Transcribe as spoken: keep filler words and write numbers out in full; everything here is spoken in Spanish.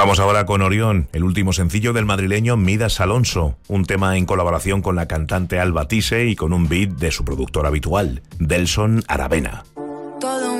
Vamos ahora con Orión, el último sencillo del madrileño Midas Alonso, un tema en colaboración con la cantante Alba Tise y con un beat de su productor habitual, Delson Aravena.